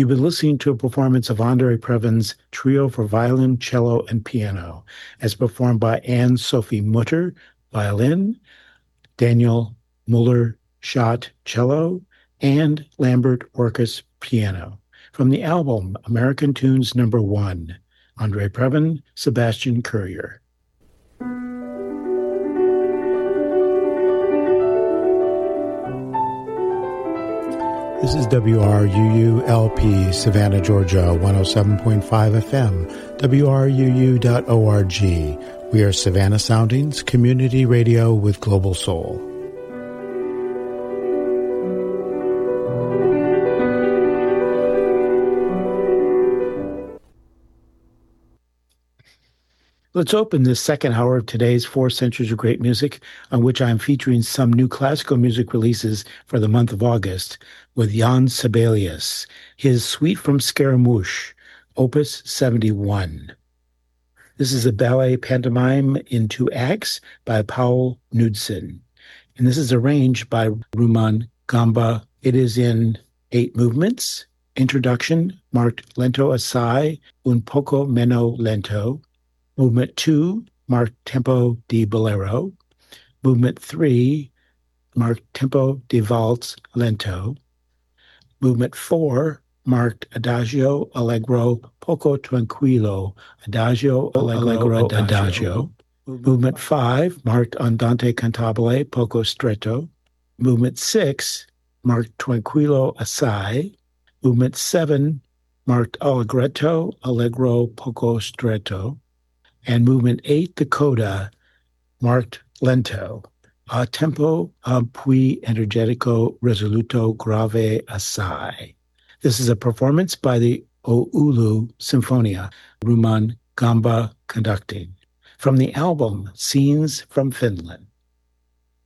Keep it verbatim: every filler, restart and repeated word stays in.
You've been listening to a performance of Andre Previn's Trio for Violin, Cello, and Piano, as performed by Anne-Sophie Mutter, violin, Daniel Muller-Schott, cello, and Lambert Orcus, piano. From the album American Tunes Number One, Andre Previn, Sebastian Courier. This is W R U U L P, Savannah, Georgia, one oh seven point five F M, W R U U dot org. We are Savannah Soundings, community radio with global soul. Let's open this second hour of today's Four Centuries of Great Music, on which I'm featuring some new classical music releases for the month of August, with Jan Sibelius, his Suite from Scaramouche, Opus seventy-one. This is a ballet pantomime in two acts by Paul Knudsen, and this is arranged by Rumon Gamba. It is in eight movements. Introduction, marked lento assai, un poco meno lento. Movement two, marked tempo di bolero. Movement three, marked tempo di valse lento. Movement four, marked adagio allegro poco tranquillo, adagio allegro adagio. adagio. Movement five, marked andante cantabile poco stretto. Movement six, marked tranquillo assai. Movement seven, marked allegretto allegro poco stretto. And movement eight, the coda, marked lento, a tempo a più energetico risoluto grave assai. This is a performance by the Oulu Symphonia, Rumon Gamba conducting, from the album Scenes from Finland.